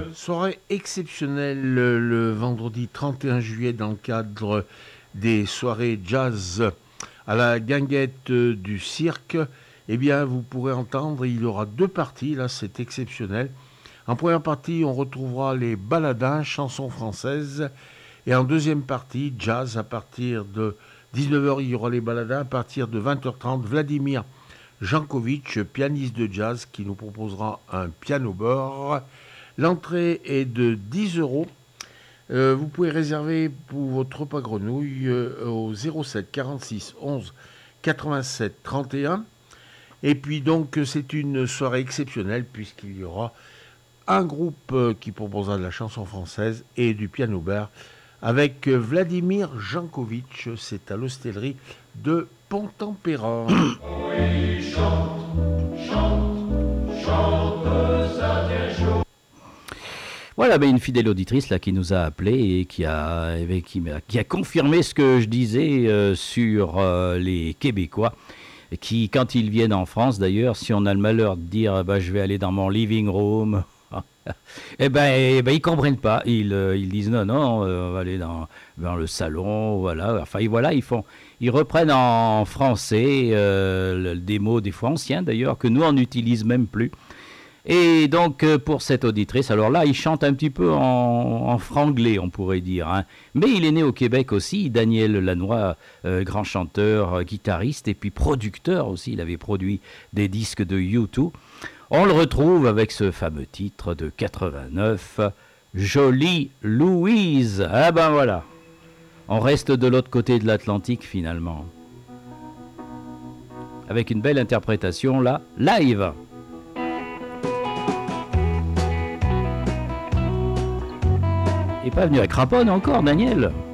Soirée exceptionnelle le vendredi 31 juillet dans le cadre des soirées jazz à la guinguette du cirque. Eh bien, vous pourrez entendre, il y aura deux parties, là c'est exceptionnel. En première partie, on retrouvera les baladins, chansons françaises. Et en deuxième partie, jazz, à partir de 19h, il y aura les baladins. À partir de 20h30, Vladimir Jankovic, pianiste de jazz, qui nous proposera un piano bar. L'entrée est de 10 euros. Vous pouvez réserver pour votre repas grenouille au 07 46 11 87 31. Et puis donc c'est une soirée exceptionnelle puisqu'il y aura un groupe qui proposera de la chanson française et du piano bar avec Vladimir Jankovic. C'est à l'hostellerie de Pont-en-Péran. Oui, chante, chante, chante, ça tient chaud. Voilà, une fidèle auditrice là qui nous a appelé et qui a confirmé ce que je disais sur les Québécois. Qui, quand ils viennent en France, d'ailleurs, si on a le malheur de dire je vais aller dans mon living room, ils comprennent pas. Ils disent non, on va aller dans le salon, voilà. Enfin, voilà, ils reprennent en français des mots des fois anciens d'ailleurs que nous on n'utilise même plus. Et donc pour cette auditrice, alors là il chante un petit peu en franglais on pourrait dire, hein. Mais il est né au Québec aussi, Daniel Lanois, grand chanteur, guitariste et puis producteur aussi, il avait produit des disques de U2. On le retrouve avec ce fameux titre de 89, Jolie Louise. Ah ben voilà, on reste de l'autre côté de l'Atlantique finalement, avec une belle interprétation là, live. Et pas venu avec Rapone encore, Daniel.